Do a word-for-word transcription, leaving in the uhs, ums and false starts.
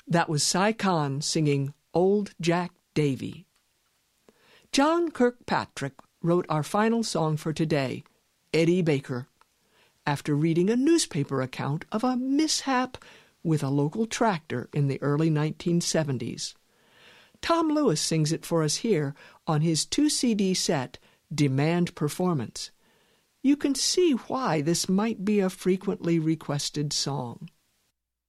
That was Cy Kahn singing Old Jack Davy. John Kirkpatrick wrote our final song for today, Eddie Baker, after reading a newspaper account of a mishap with a local tractor in the early nineteen seventies. Tom Lewis sings it for us here on his two C D set, Demand Performance. You can see why this might be a frequently requested song.